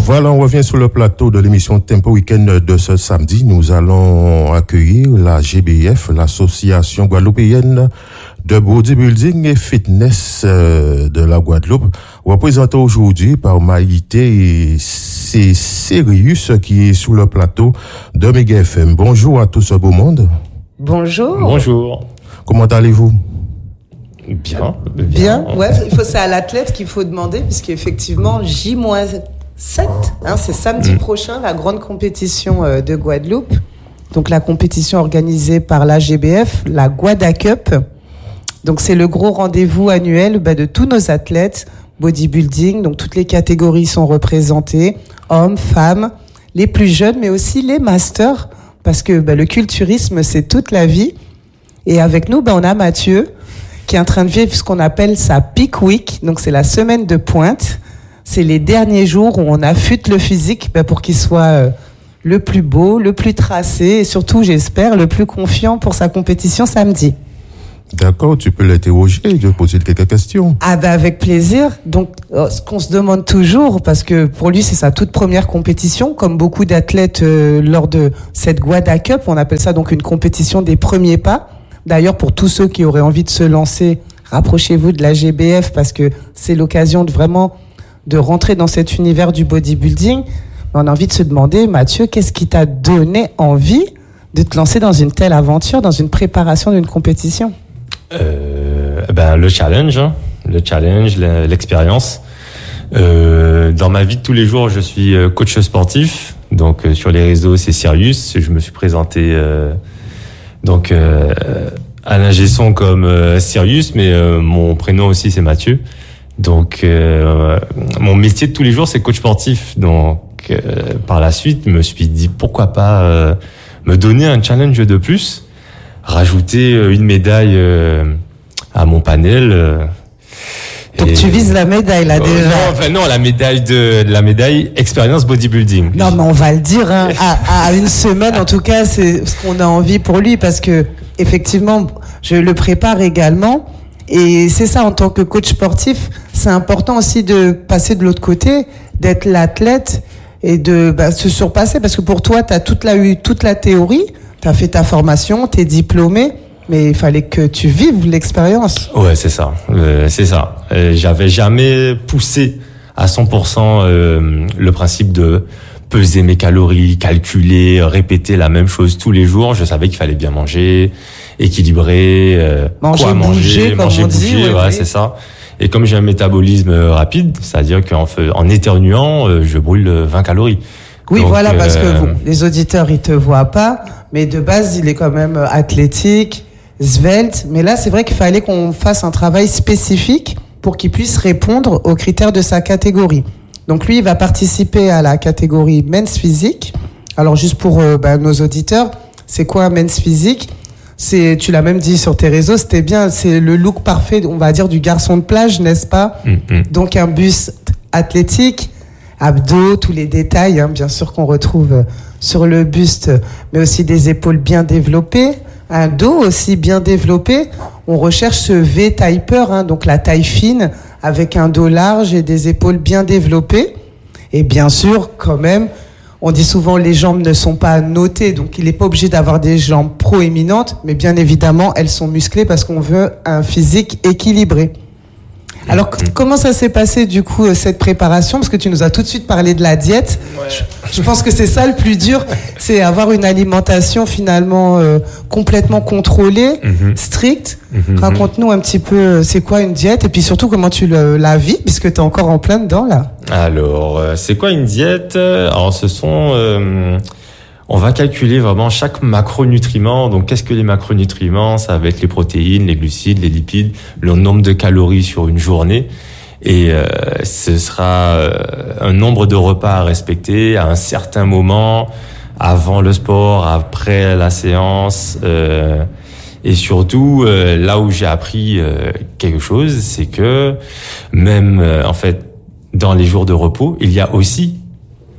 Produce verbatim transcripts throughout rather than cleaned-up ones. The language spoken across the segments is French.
Voilà, on revient sur le plateau de l'émission Tempo Week-end de ce samedi. Nous allons accueillir la G B F, l'Association guadeloupéenne de bodybuilding et fitness de la Guadeloupe, représentée aujourd'hui par Maïté et c'est Sirius qui est sous le plateau de Méga F M. Bonjour à tout ce beau monde. Bonjour. Bonjour. Comment allez-vous? Bien. Bien. Bien. Ouais, il faut, c'est à l'athlète qu'il faut demander, puisqu'effectivement, J sept, hein, c'est samedi mmh. prochain, la grande compétition euh, de Guadeloupe. Donc, la compétition organisée par la G B F, la Guada Cup. Donc, c'est le gros rendez-vous annuel bah, de tous nos athlètes bodybuilding. Donc, toutes les catégories sont représentées, hommes, femmes, les plus jeunes, mais aussi les masters, parce que bah, le culturisme, c'est toute la vie. Et avec nous, bah, on a Mathieu, qui est en train de vivre ce qu'on appelle sa peak week. Donc, c'est la semaine de pointe. C'est les derniers jours où on affûte le physique bah, pour qu'il soit euh, le plus beau, le plus tracé et surtout, j'espère, le plus confiant pour sa compétition samedi. D'accord, tu peux l'interroger, je vais poser quelques questions. Ah bah avec plaisir. Donc, euh, ce qu'on se demande toujours, parce que pour lui, c'est sa toute première compétition, comme beaucoup d'athlètes euh, lors de cette Guada Cup, on appelle ça donc une compétition des premiers pas. D'ailleurs, pour tous ceux qui auraient envie de se lancer, rapprochez-vous de la G B F parce que c'est l'occasion de vraiment de rentrer dans cet univers du bodybuilding. On a envie de se demander, Mathieu, qu'est-ce qui t'a donné envie de te lancer dans une telle aventure, dans une préparation d'une compétition? euh, ben, Le challenge, hein. le challenge, l'expérience. Euh, dans ma vie de tous les jours, je suis coach sportif. Donc, euh, sur les réseaux, c'est Sirius. Je me suis présenté euh, donc euh, à l'ingé son comme euh, Sirius, mais euh, mon prénom aussi, c'est Mathieu. Donc, euh, mon métier de tous les jours, c'est coach sportif. Donc, euh, par la suite, je me suis dit, pourquoi pas euh, me donner un challenge de plus, rajouter une médaille euh, à mon panel. Euh, Donc, tu vises la médaille, là, euh, déjà. Non, enfin, non, la médaille de, la médaille expérience bodybuilding. Non, mais on va le dire, hein, à, à une semaine, en tout cas, c'est ce qu'on a envie pour lui, parce que, effectivement, je le prépare également. Et c'est ça, en tant que coach sportif, c'est important aussi de passer de l'autre côté, d'être l'athlète et de bah, se surpasser. Parce que pour toi, tu as toute la, eu toute la théorie, tu as fait ta formation, tu es diplômé, mais il fallait que tu vives l'expérience. Ouais, c'est ça. Euh, c'est ça. Euh, j'avais jamais poussé à cent pour cent euh, le principe de peser mes calories, calculer, répéter la même chose tous les jours. Je savais qu'il fallait bien manger, équilibrer, euh, manger, quoi manger, manger, manger, on bouger, dit, ouais, ouais, oui. c'est ça. Et comme j'ai un métabolisme rapide, c'est-à-dire qu'en en éternuant, euh, je brûle vingt calories. Oui, Donc, voilà, parce euh... que bon, les auditeurs, ils te voient pas, mais de base, il est quand même athlétique, svelte. Mais là, c'est vrai qu'il fallait qu'on fasse un travail spécifique pour qu'il puisse répondre aux critères de sa catégorie. Donc lui, il va participer à la catégorie Men's Physique. Alors juste pour euh, bah, nos auditeurs, c'est quoi Men's Physique? C'est, tu l'as même dit sur tes réseaux, c'était bien, c'est le look parfait, on va dire, du garçon de plage, n'est-ce pas? Mm-hmm. Donc un buste athlétique, abdos, tous les détails, hein, bien sûr qu'on retrouve sur le buste, mais aussi des épaules bien développées, un dos aussi bien développé. On recherche ce V-typer, hein, donc la taille fine, avec un dos large et des épaules bien développées. Et bien sûr, quand même, on dit souvent les jambes ne sont pas notées, donc il n'est pas obligé d'avoir des jambes proéminentes, mais bien évidemment, elles sont musclées parce qu'on veut un physique équilibré. Alors, mmh. comment ça s'est passé, du coup, cette préparation? Parce que tu nous as tout de suite parlé de la diète. Ouais. Je, je pense que c'est ça le plus dur, c'est avoir une alimentation finalement euh, complètement contrôlée, mmh. stricte. Mmh. Raconte-nous un petit peu, c'est quoi une diète? Et puis surtout, comment tu le, la vis, puisque tu es encore en plein dedans, là. Alors, euh, c'est quoi une diète? Alors, ce sont... Euh, on va calculer vraiment chaque macronutriment. Donc, qu'est-ce que les macronutriments? Ça va être les protéines, les glucides, les lipides, le nombre de calories sur une journée. Et euh, ce sera euh, un nombre de repas à respecter à un certain moment, avant le sport, après la séance. Euh, et surtout, euh, là où j'ai appris euh, quelque chose, c'est que même, euh, en fait, dans les jours de repos, il y a aussi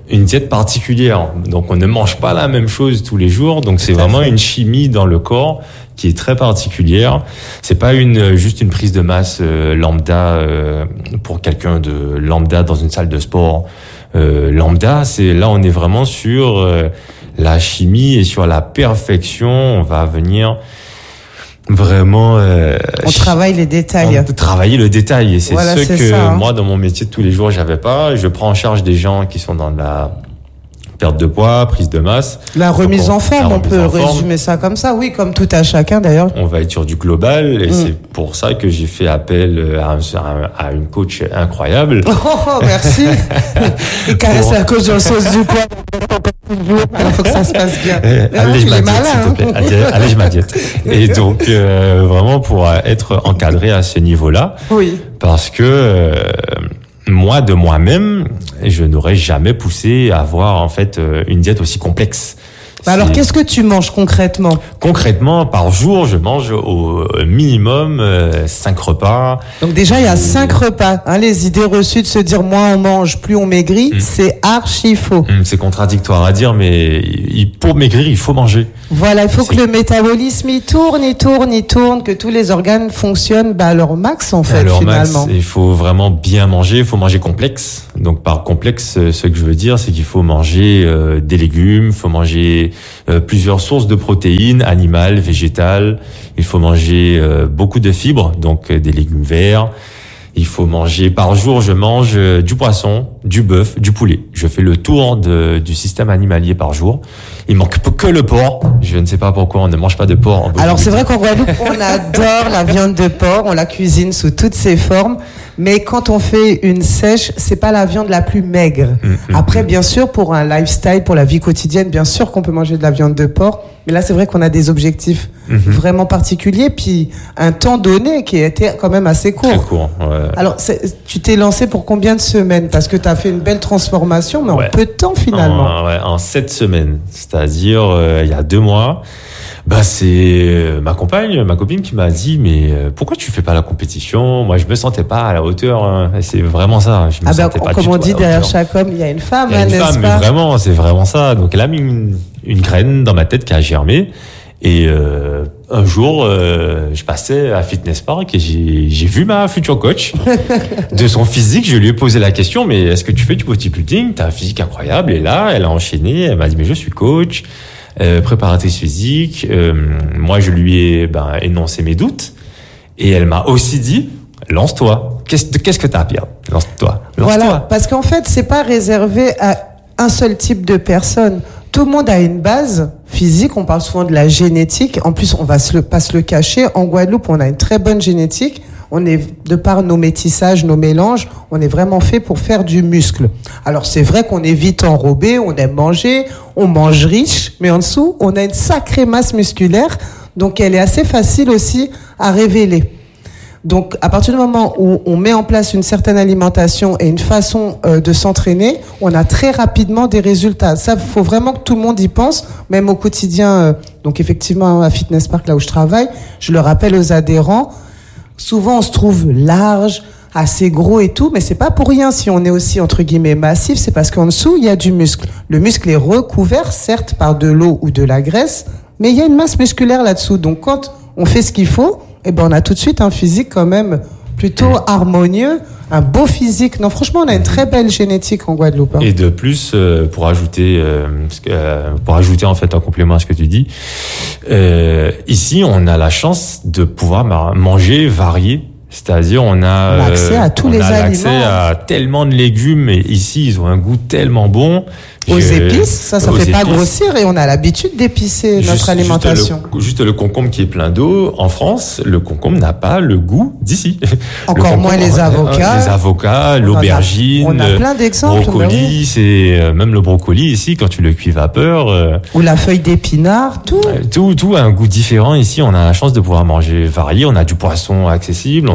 une diète particulière. Donc on ne mange pas la même chose tous les jours. Donc c'est vraiment une chimie dans le corps qui est très particulière. C'est pas une juste une prise de masse euh, lambda euh, pour quelqu'un de lambda dans une salle de sport euh, lambda. C'est là on est vraiment sur euh, la chimie et sur la perfection. On va venir vraiment euh, on travaille les détails. On travailler le détail et c'est voilà, ce c'est que ça, hein. moi dans mon métier de tous les jours j'avais pas. Je prends en charge des gens qui sont dans la perte de poids, prise de masse. La remise on, en forme, on peut résumer ça comme ça, oui, comme tout à chacun d'ailleurs. On va être sur du global et mm. c'est pour ça que j'ai fait appel à, un, à une coach incroyable. Oh, oh merci. Et caresse la coach dans le sens du poids. Il faut que ça se passe bien. Allège ma diète, s'il te plaît. Allège ma diète. Et donc, euh, vraiment pour être encadré à ce niveau-là. Oui. Parce que euh, moi, de moi-même, je n'aurais jamais poussé à avoir en fait une diète aussi complexe. Bah alors, qu'est-ce que tu manges concrètement ? Concrètement, par jour, je mange au minimum euh, cinq repas. Donc déjà, il y a cinq repas. Hein, les idées reçues de se dire moins on mange, plus on maigrit, mmh. c'est archi faux. Mmh, c'est contradictoire à dire, mais il, pour maigrir, il faut manger. Voilà, il faut c'est... que le métabolisme il tourne, il tourne, il tourne, que tous les organes fonctionnent bah, à leur max en fait, à leur finalement. Max, il faut vraiment bien manger, il faut manger complexe. Donc par complexe, ce que je veux dire, c'est qu'il faut manger euh, des légumes, il faut manger euh, plusieurs sources de protéines, animales, végétales. Il faut manger euh, beaucoup de fibres, donc euh, des légumes verts. Il faut manger par jour, je mange euh, du poisson, du bœuf, du poulet. Je fais le tour de, du système animalier par jour. Il manque que le porc. Je ne sais pas pourquoi on ne mange pas de porc. En Alors c'est vrai qu'en Guadeloupe, on adore la viande de porc, on la cuisine sous toutes ses formes. Mais quand on fait une sèche, c'est pas la viande la plus maigre. Mmh, Après, bien sûr, pour un lifestyle, pour la vie quotidienne, bien sûr qu'on peut manger de la viande de porc. Mais là, c'est vrai qu'on a des objectifs mmh. vraiment particuliers, puis un temps donné qui était quand même assez court. Très court, ouais. Alors, c'est, tu t'es lancé pour combien de semaines ? Parce que tu as fait une belle transformation, mais ouais. en peu de temps finalement. En, ouais, en sept semaines, c'est-à-dire euh, il y a deux mois. Bah c'est ma compagne, ma copine qui m'a dit mais pourquoi tu fais pas la compétition ? Moi je me sentais pas à la hauteur. Hein. C'est vraiment ça. Je me ah sentais bah, pas comme du on tout dit derrière chaque homme il y a une femme. Il y a une hein, femme, mais pas vraiment c'est vraiment ça. Donc elle a mis une, une graine dans ma tête qui a germé. Et euh, un jour, euh, je passais à Fitness Park et j'ai, j'ai vu ma future coach. De son physique, je lui ai posé la question, mais est-ce que tu fais du bodybuilding ? T'as un physique incroyable. Et là, elle a enchaîné. Elle m'a dit, mais je suis coach, euh, préparatrice physique. Euh, moi, je lui ai ben, énoncé mes doutes. Et elle m'a aussi dit, lance-toi. Qu'est-ce, qu'est-ce que t'as à perdre ? Lance-toi. Lance-toi. Voilà, parce qu'en fait, c'est pas réservé à un seul type de personne. Tout le monde a une base physique, on parle souvent de la génétique. En plus, on va se le, pas se le cacher. En Guadeloupe, on a une très bonne génétique. On est, de par nos métissages, nos mélanges, on est vraiment fait pour faire du muscle. Alors, c'est vrai qu'on est vite enrobé, on aime manger, on mange riche, mais en dessous, on a une sacrée masse musculaire. Donc, elle est assez facile aussi à révéler. Donc, à partir du moment où on met en place une certaine alimentation et une façon euh, de s'entraîner, on a très rapidement des résultats. Ça, faut vraiment que tout le monde y pense, même au quotidien. Euh, donc, effectivement, à Fitness Park, là où je travaille, je le rappelle aux adhérents, souvent on se trouve large, assez gros et tout, mais c'est pas pour rien si on est aussi, entre guillemets, massif, c'est parce qu'en dessous, il y a du muscle. Le muscle est recouvert, certes, par de l'eau ou de la graisse, mais il y a une masse musculaire là-dessous. Donc, quand on fait ce qu'il faut, eh ben, on a tout de suite un physique quand même plutôt harmonieux, un beau physique. Non, franchement, on a une très belle génétique en Guadeloupe. Hein. Et de plus, euh, pour ajouter, euh, euh, pour ajouter en fait un complément à ce que tu dis, euh, ici, on a la chance de pouvoir manger varié. C'est-à-dire, on a, on a accès à tous on les a aliments. accès à tellement de légumes, et ici, ils ont un goût tellement bon. Aux Je, épices, ça, ça fait pas épices. Grossir et on a l'habitude d'épicer juste, notre alimentation. Juste le, juste le concombre qui est plein d'eau. En France, le concombre n'a pas le goût d'ici. Encore moins les avocats. Les avocats, l'aubergine, on a, on a plein d'exemples. Le brocoli, oui. c'est même le brocoli ici quand tu le cuis vapeur. Euh, Ou la feuille d'épinard, tout. Euh, tout, tout a un goût différent ici. On a la chance de pouvoir manger varié. On a du poisson accessible. On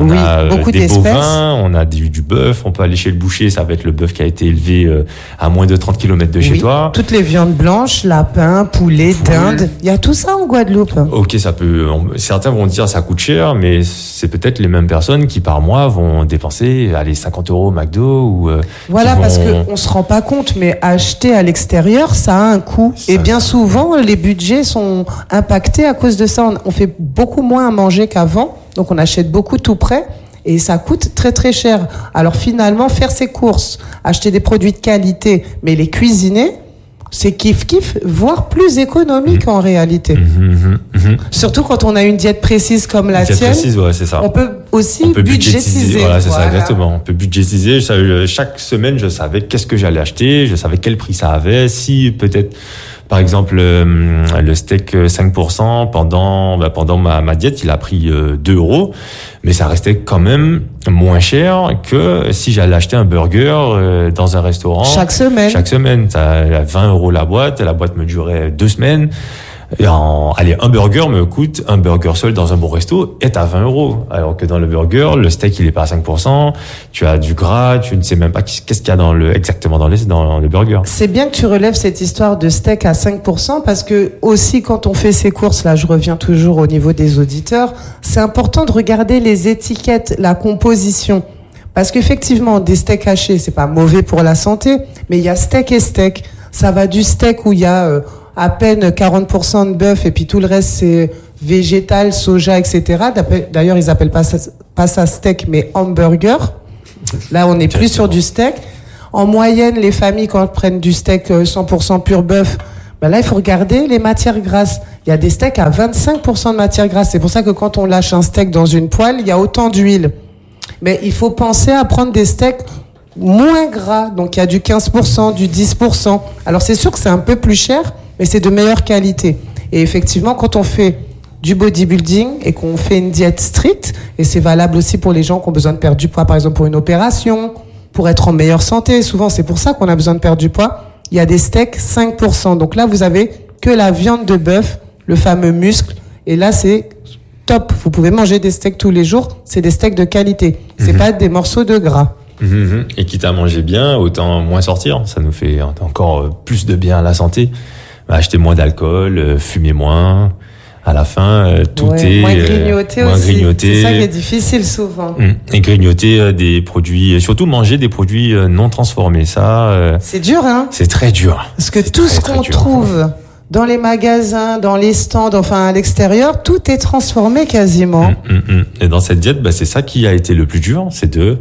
on oui, a beaucoup des d'espèces. bovins, on a du, du bœuf, on peut aller chez le boucher, ça va être le bœuf qui a été élevé euh, à moins de trente kilomètres de chez Oui, toi. toutes les viandes blanches, lapin, poulet, dinde, il y a tout ça en Guadeloupe. Ok, ça peut. On, certains vont dire ça coûte cher, mais c'est peut-être les mêmes personnes qui par mois vont dépenser allez cinquante euros au McDo ou. Euh, Voilà, vont... parce qu'on se rend pas compte, mais acheter à l'extérieur, ça a un coût. Ça... Et bien souvent, les budgets sont impactés à cause de ça. On, on fait beaucoup moins à manger qu'avant, donc on achète beaucoup tout prêt. Et ça coûte très très cher. Alors finalement, faire ses courses, acheter des produits de qualité, mais les cuisiner, c'est kiff kiff, voire plus économique mmh. en réalité. Mmh, mmh, mmh. Surtout quand on a une diète précise comme la diète tienne. Précise, ouais, c'est ça. On peut aussi on peut budgétiser. budgétiser. Voilà, c'est voilà. ça exactement. On peut budgétiser. Chaque semaine, je savais qu'est-ce que j'allais acheter, je savais quel prix ça avait, si peut-être. Par exemple, euh, le steak cinq pour cent pendant bah, pendant ma, ma diète, il a pris euh, deux euros, mais ça restait quand même moins cher que si j'allais acheter un burger euh, dans un restaurant. Chaque semaine. Chaque semaine, t'as vingt euros la boîte, la boîte me durait deux semaines. Et en, allez, un burger me coûte, un burger seul dans un bon resto est à vingt euros. Alors que dans le burger, le steak, il est pas à cinq pour cent. Tu as du gras, tu ne sais même pas qu'est-ce qu'il y a dans le, exactement dans, les, dans le burger. C'est bien que tu relèves cette histoire de steak à cinq pour cent parce que aussi quand on fait ses courses, là, je reviens toujours au niveau des auditeurs, c'est important de regarder les étiquettes, la composition. Parce qu'effectivement, des steaks hachés, c'est pas mauvais pour la santé, mais il y a steak et steak. Ça va du steak où il y a, euh, à peine quarante pour cent de bœuf et puis tout le reste c'est végétal, soja, et cetera. D'ailleurs, ils appellent pas ça, pas ça steak, mais hamburger. Là, on est plus sur du steak. En moyenne, les familles, quand elles prennent du steak cent pour cent pur bœuf, ben là, il faut regarder les matières grasses. Il y a des steaks à vingt-cinq pour cent de matières grasses. C'est pour ça que quand on lâche un steak dans une poêle, il y a autant d'huile. Mais il faut penser à prendre des steaks moins gras. Donc, il y a du quinze pour cent, du dix pour cent. Alors, c'est sûr que c'est un peu plus cher, mais c'est de meilleure qualité. Et effectivement, quand on fait du bodybuilding et qu'on fait une diète stricte, et c'est valable aussi pour les gens qui ont besoin de perdre du poids, par exemple pour une opération, pour être en meilleure santé, souvent c'est pour ça qu'on a besoin de perdre du poids, il y a des steaks cinq pour cent. Donc là, vous avez que la viande de bœuf, le fameux muscle, et là c'est top. Vous pouvez manger des steaks tous les jours, c'est des steaks de qualité, c'est mmh. pas des morceaux de gras. Mmh. Et quitte à manger bien, autant moins sortir, ça nous fait encore plus de bien à la santé. Acheter moins d'alcool, fumer moins. À la fin, euh, tout ouais, est moins grignoter euh, moins aussi. grignoter. C'est ça qui est difficile souvent. Et grignoter euh, des produits, surtout manger des produits euh, non transformés. Ça, euh, c'est dur, hein. C'est très dur. Parce que tout ce qu'on trouve dans les magasins, dans les stands, enfin à l'extérieur, tout est transformé quasiment. Mmh, mmh, mmh. Et dans cette diète, bah, c'est ça qui a été le plus dur, c'est de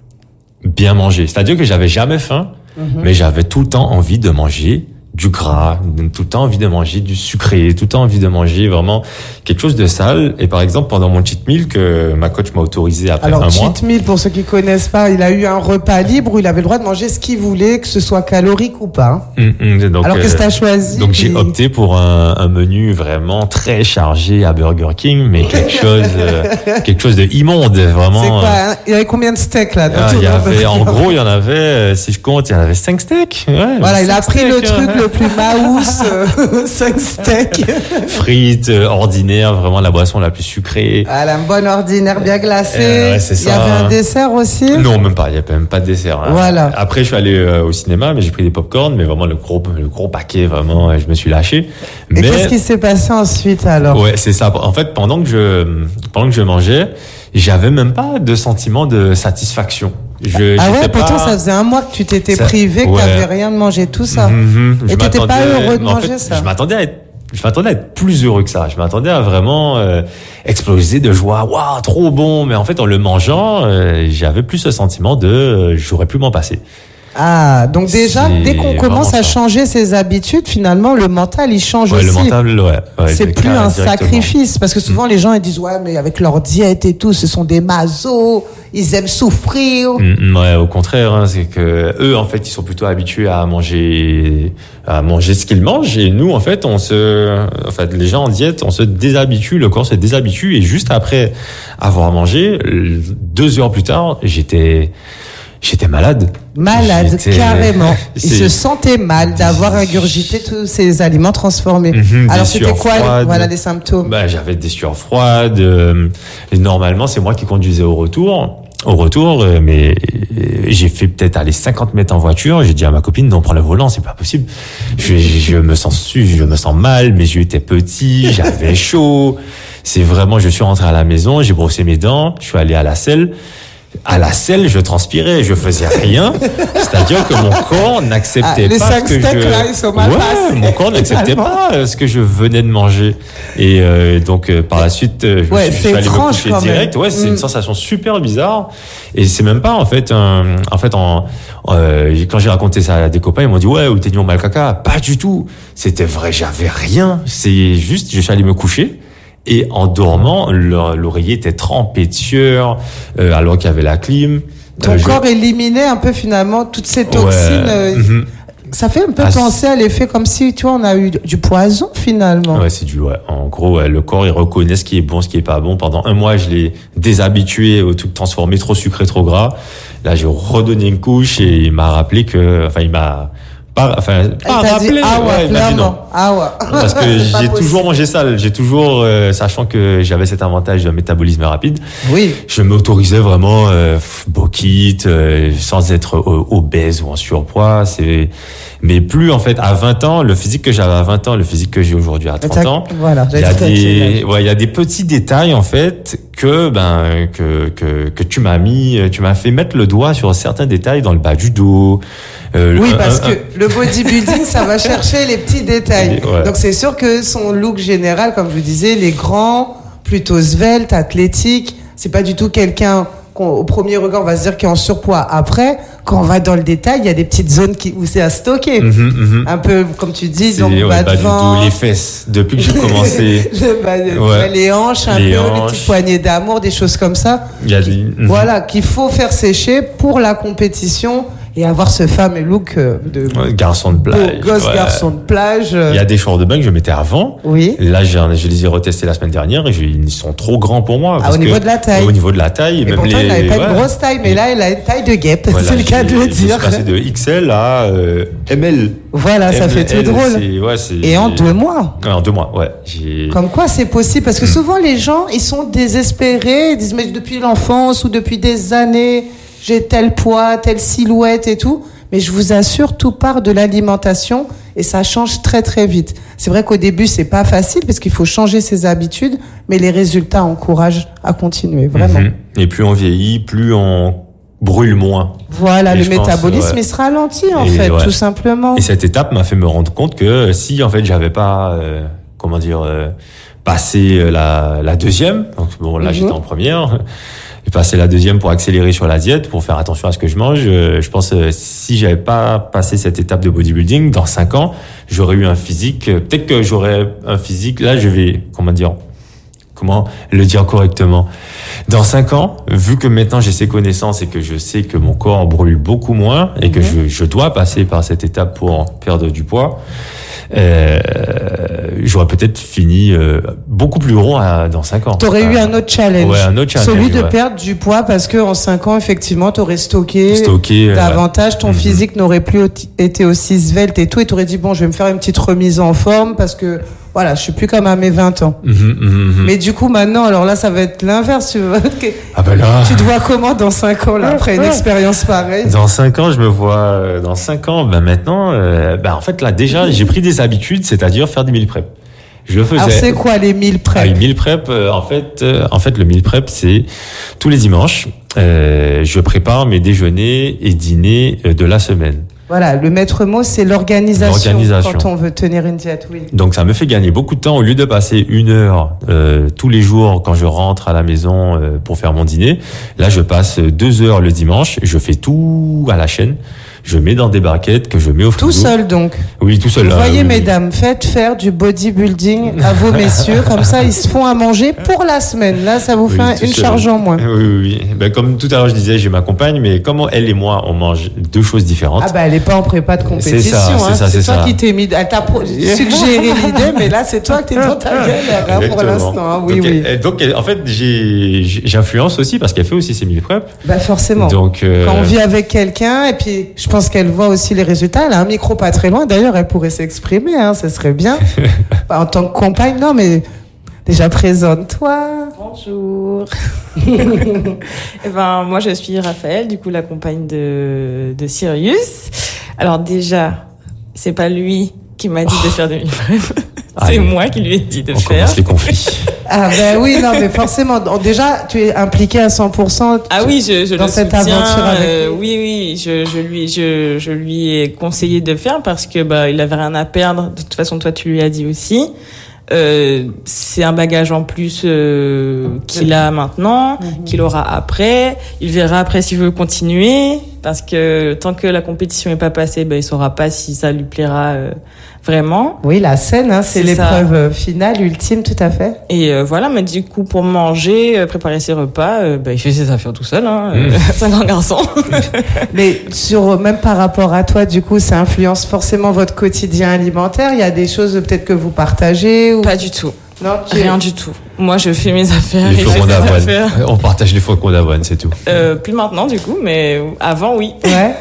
bien manger. C'est-à-dire que j'avais jamais faim, mmh. mais j'avais tout le temps envie de manger du gras, tout le temps envie de manger du sucré, tout le temps envie de manger vraiment quelque chose de sale. Et par exemple, pendant mon cheat meal que ma coach m'a autorisé après Alors, un mois. Alors cheat meal, pour ceux qui connaissent pas, il a eu un repas libre où il avait le droit de manger ce qu'il voulait, que ce soit calorique ou pas. Mmh, mmh, donc, Alors euh, qu'est-ce que t'as choisi? Donc puis... j'ai opté pour un, un menu vraiment très chargé à Burger King, mais quelque chose, euh, quelque chose de immonde, vraiment. C'est quoi, hein? Il y avait combien de steaks là? Ah, il y avait, en gros, il y en avait, si je compte, il y en avait cinq steaks. Ouais, voilà, il a pris steaks, le hein. truc le plus maousse, euh, cinq steaks. Frites, euh, ordinaire, vraiment la boisson la plus sucrée. Ah, la bonne ordinaire bien glacée. Euh, ouais, c'est il y ça, avait hein. un dessert aussi? Non, même pas, il y avait même pas de dessert. Hein. Voilà. Après, je suis allé euh, au cinéma, mais j'ai pris des pop-corn, mais vraiment le gros, le gros paquet, vraiment, je me suis lâché. Et mais... qu'est-ce qui s'est passé ensuite alors? Ouais, c'est ça. En fait, pendant que je, pendant que je mangeais, j'avais même pas de sentiment de satisfaction. Je, ah ouais, pas... pourtant ça faisait un mois que tu t'étais ça... privé, que ouais. t'avais rien de manger, tout ça. Mm-hmm. Et t'étais pas heureux de en manger fait, ça? Je m'attendais à être, je m'attendais à être plus heureux que ça. Je m'attendais à vraiment euh, exploser de joie. Waouh, trop bon. Mais en fait, en le mangeant, euh, j'avais plus ce sentiment de, euh, j'aurais pu m'en passer. Ah, donc déjà, dès qu'on commence à changer ses habitudes, finalement, le mental, il change ouais, aussi. Le mental, ouais. ouais c'est plus un sacrifice. Parce que souvent, mmh. les gens, ils disent, ouais, mais avec leur diète et tout, ce sont des masos, ils aiment souffrir. Mmh, ouais, au contraire, hein, c'est que eux, en fait, ils sont plutôt habitués à manger, à manger ce qu'ils mangent. Et nous, en fait, on se, en fait, les gens en diète, on se déshabitue, le corps se déshabitue. Et juste après avoir mangé, deux heures plus tard, j'étais, J'étais malade. Malade, J'étais... carrément. Il C'est... se sentait mal d'avoir ingurgité tous ces aliments transformés. Mmh, Alors, c'était quoi, froides. voilà, les symptômes? Ben, j'avais des sueurs froides. Euh, et normalement, c'est moi qui conduisais au retour. Au retour, euh, mais euh, j'ai fait peut-être aller cinquante mètres en voiture. J'ai dit à ma copine, non, prends le volant, c'est pas possible. Je, je me sens su, je me sens mal. Mes yeux étaient petits, j'avais chaud. C'est vraiment, je suis rentré à la maison, j'ai brossé mes dents, je suis allé à la selle. À la selle, je transpirais, je faisais rien. C'est-à-dire que mon corps n'acceptait ah, pas ce que je. Là, ils sont mal ouais, passés. mon corps n'acceptait pas ce que je venais de manger. Et euh, donc euh, par la suite, euh, je, ouais, me suis, je suis allé me coucher direct. Ouais, c'est mm. une sensation super bizarre. Et c'est même pas en fait, un, en fait, en, euh, quand j'ai raconté ça à des copains, ils m'ont dit ouais, ou t'es mis au mal caca. Pas du tout. C'était vrai, j'avais rien. C'est juste, je suis allé me coucher. Et en dormant, l'oreiller était trempé de sueur, euh, alors qu'il y avait la clim. Ton euh, corps je... éliminait un peu finalement toutes ces toxines. Ouais. Euh, mm-hmm. Ça fait un peu ah, penser à l'effet comme si, tu vois, on a eu du poison finalement. Ouais, c'est du, ouais. En gros, ouais, le corps, il reconnaît ce qui est bon, ce qui est pas bon. Pendant un mois, je l'ai déshabitué au truc transformé, trop sucré, trop gras. Là, j'ai redonné une couche et il m'a rappelé que, enfin, il m'a, Pas, enfin, pas rappelé, ah ouais, ouais, il m'a dit non. Ah ouais. Parce que j'ai toujours mangé sale. J'ai toujours, euh, sachant que j'avais cet avantage de métabolisme rapide. Oui. Je m'autorisais vraiment, euh, bokit, euh, sans être euh, obèse ou en surpoids. C'est, mais plus, en fait, à vingt ans, le physique que j'avais à vingt ans, le physique que j'ai aujourd'hui à trente ans. Voilà. Il y a des, ouais, il y a des petits détails, en fait, que, ben, que, que, que tu m'as mis, tu m'as fait mettre le doigt sur certains détails dans le bas du dos. Euh, oui, parce un, un, que le bodybuilding, ça va chercher les petits détails. Ouais. Donc, c'est sûr que son look général, comme je vous disais, les grands, plutôt svelte, athlétique, c'est pas du tout quelqu'un qu'au premier regard, on va se dire qu'il est en surpoids. Après, quand on va dans le détail, il y a des petites zones qui, où c'est à stocker. Mm-hmm, mm-hmm. Un peu, comme tu dis, c'est, donc, ouais, bas pas devant. Du tout, les fesses. Depuis que j'ai commencé. le, bah, ouais. Les hanches, un les peu, hanches. les petites poignées d'amour, des choses comme ça. Il y a des... mm-hmm. Voilà, qu'il faut faire sécher pour la compétition. Et avoir ce fameux look de ouais, garçon de plage, gosse ouais. garçon de plage. Il y a des shorts de bain que je mettais avant. Oui. Là, j'ai, je les ai retestés la semaine dernière et je, ils sont trop grands pour moi. Ah, parce au niveau que, de la taille. Au niveau de la taille, et même pourtant, les. Elle n'avait pas ouais. une grosse taille, mais là, elle a une taille de guêpe. Voilà, c'est le cas de le dire. Je suis passé de X L à euh, M L. Voilà, ça M L, fait tout drôle. C'est, ouais, c'est, et en deux mois. Ouais, en deux mois, ouais. J'ai... Comme quoi, c'est possible parce que souvent les gens, ils sont désespérés, ils disent mais depuis l'enfance ou depuis des années, j'ai tel poids, telle silhouette et tout. Mais je vous assure, tout part de l'alimentation et ça change très très vite. C'est vrai qu'au début, c'est pas facile parce qu'il faut changer ses habitudes, mais les résultats encouragent à continuer, vraiment. Mm-hmm. Et plus on vieillit, plus on brûle moins. Voilà, et le métabolisme, pense, ouais. il se ralentit en et fait, ouais. tout simplement. Et cette étape m'a fait me rendre compte que si en fait j'avais pas, euh, comment dire, euh, passé la, la deuxième, donc bon là mm-hmm. j'étais en première. J'ai passé la deuxième pour accélérer sur la diète, pour faire attention à ce que je mange. Je pense que si j'avais pas passé cette étape de bodybuilding, dans cinq ans, j'aurais eu un physique, peut-être que j'aurais un physique, là je vais, comment dire, comment le dire correctement. Dans cinq ans, vu que maintenant j'ai ces connaissances et que je sais que mon corps brûle beaucoup moins et que mmh. je, je dois passer par cette étape pour perdre du poids, Euh, j'aurais peut-être fini euh, beaucoup plus rond à, dans cinq ans. T'aurais euh, eu un autre challenge. Ouais, un autre challenge. Celui de ouais. perdre du poids parce que en cinq ans, effectivement, t'aurais stocké, stocké davantage. Ouais. Ton mm-hmm. physique n'aurait plus été aussi svelte et tout. Et t'aurais dit, bon, je vais me faire une petite remise en forme parce que, voilà, je suis plus comme à mes vingt ans. Mm-hmm, mm-hmm. Mais du coup, maintenant, alors là, ça va être l'inverse. Tu, ah ben là... tu te vois comment dans cinq ans, là, après une expérience pareille? Dans cinq ans, je me vois, dans cinq ans, ben maintenant, euh, ben en fait, là, déjà, j'ai pris des habitudes, c'est-à-dire faire des meal prep. Je le faisais. Alors, c'est quoi les meal prep? Ah, les meal prep, euh, en fait, euh, en fait, le meal prep, c'est tous les dimanches, euh, je prépare mes déjeuners et dîners de la semaine. Voilà, le maître mot, c'est l'organisation, l'organisation quand on veut tenir une diète, oui. Donc, ça me fait gagner beaucoup de temps. Au lieu de passer une heure euh, tous les jours quand je rentre à la maison euh, pour faire mon dîner, là, je passe deux heures le dimanche. Je fais tout à la chaîne. je mets dans des barquettes que je mets au frigo. Tout seul donc. Oui, tout seul. Vous là, voyez, oui, mesdames, faites faire du bodybuilding à vos messieurs, comme ça ils se font à manger pour la semaine. Là, ça vous oui, fait une seul. charge en moins. Oui, oui, oui. Ben, comme tout à l'heure je disais, j'ai ma compagne, mais comment elle et moi on mange deux choses différentes. Ah bah elle est pas en prépa de compétition. C'est ça, c'est hein. ça, c'est, c'est toi ça. qui t'es mis, elle t'a pro- suggéré l'idée, mais là c'est toi qui t'es dans ta galère hein, pour l'instant. Hein. Oui, donc, oui. Elle, donc elle, en fait, j'ai, j'influence aussi parce qu'elle fait aussi ses meal prep. Bah forcément. Donc euh... quand on vit avec quelqu'un et puis je pense qu'elle voit aussi les résultats. Elle a un micro pas très loin. D'ailleurs, elle pourrait s'exprimer. Hein, ça serait bien. En tant que compagne, non mais. Déjà, présente-toi. Bonjour. Eh ben, moi, je suis Raphaël, du coup, la compagne de, de Sirius. Alors, déjà, c'est pas lui qui m'a dit oh. de faire des meal prep. C'est Allez. moi qui lui ai dit de On faire. On commence les conflits. Ah ben oui, non, mais forcément. Déjà, tu es impliqué à cent pour cent. Ah oui, je, je dans le cette soutiens, aventure avec euh, oui, oui, je, je lui, je, je lui ai conseillé de faire parce que bah, il avait rien à perdre. De toute façon, toi, tu lui as dit aussi. Euh, c'est un bagage en plus euh, qu'il a maintenant, mmh. qu'il aura après. Il verra après s'il veut continuer, parce que tant que la compétition n'est pas passée, ben il saura pas si ça lui plaira euh, vraiment. Oui, la scène, hein, c'est, c'est l'épreuve ça. finale, ultime, tout à fait. Et euh, voilà, mais du coup, pour manger, euh, préparer ses repas, euh, ben il fait ses affaires tout seul. Hein, mmh. C'est un grand garçon. Mais sur même par rapport à toi, du coup, ça influence forcément votre quotidien alimentaire. Il y a des choses peut-être que vous partagez ou... Pas du tout. Non, tu... Rien du tout. Moi, je fais mes affaires. Les flocons d'avoine. On partage les flocons d'avoine, c'est tout. Euh, plus maintenant, du coup, mais avant, oui. Ouais.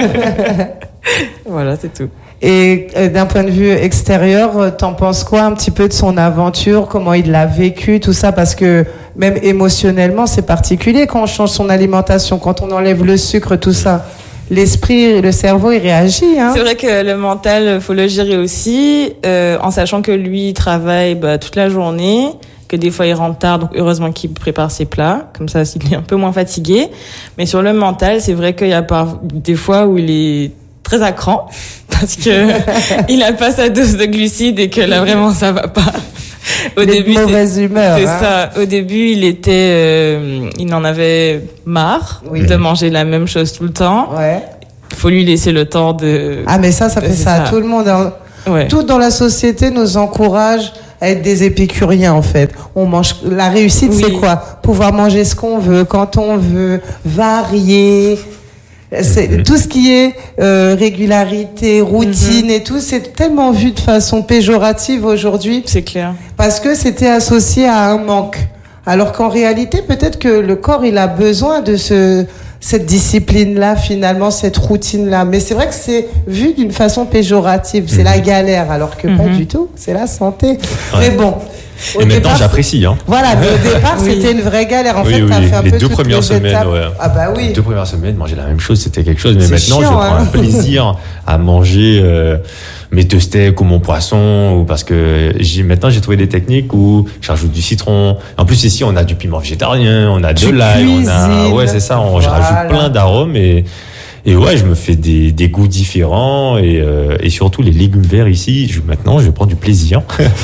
Voilà, c'est tout. Et euh, d'un point de vue extérieur, t'en penses quoi un petit peu de son aventure, comment il l'a vécu, tout ça, parce que même émotionnellement, c'est particulier quand on change son alimentation, quand on enlève le sucre, tout ça. L'esprit, le cerveau, il réagit. Hein. C'est vrai que le mental, faut le gérer aussi, euh, en sachant que lui, il travaille bah, toute la journée, que des fois il rentre tard, donc heureusement qu'il prépare ses plats, comme ça il est un peu moins fatigué. Mais sur le mental, c'est vrai qu'il y a par, des fois où il est très à cran, parce que il a pas sa dose de glucides et que là vraiment ça va pas. Au les début, mauvaise humeur. C'est hein. ça. Au début, il était, euh, il en avait marre oui. de manger la même chose tout le temps. Ouais. Faut lui laisser le temps de. Ah mais ça, ça fait ça, ça à tout le monde. Hein. Ouais. Tout dans la société nous encourage à être des épicuriens en fait. On mange. La réussite, oui. c'est quoi? Pouvoir manger ce qu'on veut, quand on veut, varier. C'est, tout ce qui est euh, régularité, routine mm-hmm. et tout, c'est tellement vu de façon péjorative aujourd'hui. C'est clair. Parce que c'était associé à un manque. Alors qu'en réalité, peut-être que le corps, il a besoin de ce, cette discipline-là, finalement, cette routine-là. Mais c'est vrai que c'est vu d'une façon péjorative. C'est mm-hmm. la galère, alors que mm-hmm. pas du tout. C'est la santé. Ouais. Mais bon. Au et départ, maintenant, j'apprécie. Hein. Voilà, mais au départ, oui. c'était une vraie galère. En oui, fait, oui, t'as fait un les peu deux toutes premières les semaines, étapes. ouais. Ah bah oui. Les deux premières semaines, manger la même chose, c'était quelque chose. Mais c'est maintenant, chiant, je prends hein. un plaisir à manger euh, mes deux steaks ou mon poisson, ou parce que j'ai, maintenant, j'ai trouvé des techniques où je rajoute du citron. En plus, ici, on a du piment végétarien, on a de l'ail, on a, ouais, c'est ça. On, voilà. Je rajoute plein d'arômes et. Et ouais, je me fais des, des goûts différents et, euh, et surtout les légumes verts ici. Je, maintenant, je prends du plaisir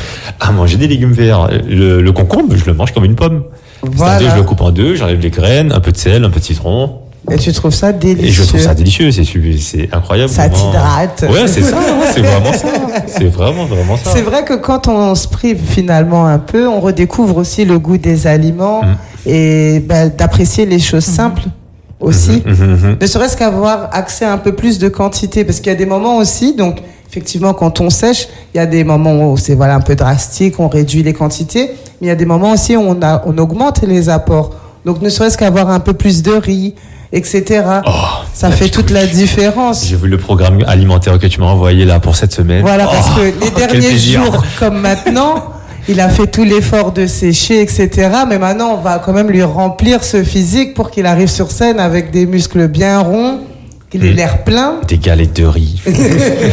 à manger des légumes verts. Le, le concombre, je le mange comme une pomme. Voilà. C'est-à-dire, je le coupe en deux, j'enlève les graines, un peu de sel, un peu de citron. Et tu trouves ça délicieux. Et je trouve ça délicieux, c'est, c'est incroyable. Ça vraiment. t'hydrate. Ouais, c'est ça, c'est vraiment ça. C'est vraiment, vraiment ça. C'est vrai que quand on se prive finalement un peu, on redécouvre aussi le goût des aliments mmh. et bah, d'apprécier les choses mmh. simples. Aussi, mmh, mmh, ne serait-ce qu'avoir accès à un peu plus de quantité, parce qu'il y a des moments aussi, donc effectivement quand on sèche, il y a des moments où c'est voilà un peu drastique, on réduit les quantités, mais il y a des moments aussi où on, a, on augmente les apports. Donc ne serait-ce qu'avoir un peu plus de riz, et cetera. Oh, ça fait toute la différence. J'ai vu le programme alimentaire que tu m'as envoyé là pour cette semaine. Voilà, oh, parce que les derniers jours comme maintenant, il a fait tout l'effort de sécher, et cetera. Mais maintenant, on va quand même lui remplir ce physique pour qu'il arrive sur scène avec des muscles bien ronds, qu'il ait mmh. l'air plein. Des galettes de riz. Qu'il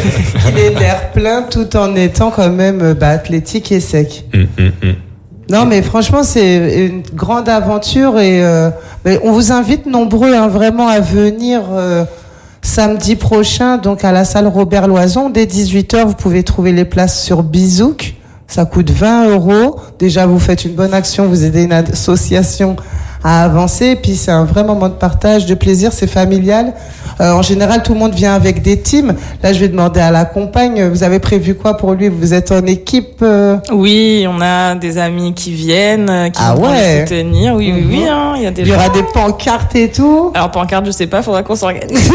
ait l'air plein tout en étant quand même bah, athlétique et sec. Mmh, mmh, mmh. Non, mais franchement, c'est une grande aventure et euh, on vous invite nombreux hein, vraiment à venir euh, samedi prochain, donc à la salle Robert Loison. Dès dix-huit heures, vous pouvez trouver les places sur Bizouk. Ça coûte vingt euros. Déjà, vous faites une bonne action, vous aidez une association à avancer. Puis c'est un vrai moment de partage, de plaisir, c'est familial. Euh, en général, tout le monde vient avec des teams. Là, je vais demander à la compagne, vous avez prévu quoi pour lui? Vous êtes en équipe euh... Oui, on a des amis qui viennent, qui ah vont ouais. les soutenir. Oui, oui, oui. Hein, il y a des il y aura gens. des pancartes et tout. Alors pancartes, je sais pas, faudra qu'on s'organise.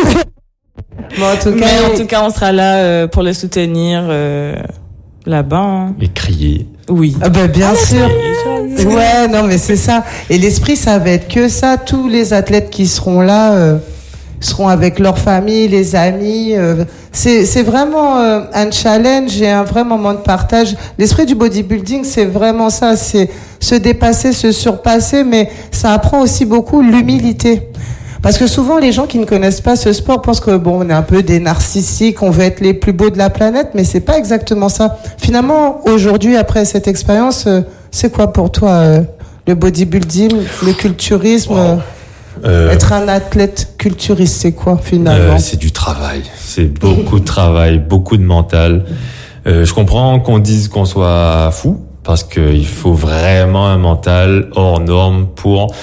Bon, en tout cas, Mais en tout cas, on sera là euh, pour les soutenir euh, là-bas. Hein. Et crier. Oui. Ah ben bien sûr. Ouais, non mais c'est ça. Et l'esprit, ça va être que ça. Tous les athlètes qui seront là euh, seront avec leur famille, les amis. Euh, c'est c'est vraiment euh, un challenge et un vrai moment de partage. L'esprit du bodybuilding, c'est vraiment ça. C'est se dépasser, se surpasser, mais ça apprend aussi beaucoup l'humilité. Parce que souvent, les gens qui ne connaissent pas ce sport pensent que bon, on est un peu des narcissiques, on veut être les plus beaux de la planète, mais c'est pas exactement ça. Finalement, aujourd'hui, après cette expérience, euh, c'est quoi pour toi euh, le bodybuilding, le culturisme, wow. euh, être un athlète culturiste, c'est quoi finalement? euh, C'est du travail, c'est beaucoup de travail, beaucoup de mental. Euh, je comprends qu'on dise qu'on soit fou. Parce que il faut vraiment un mental hors norme pour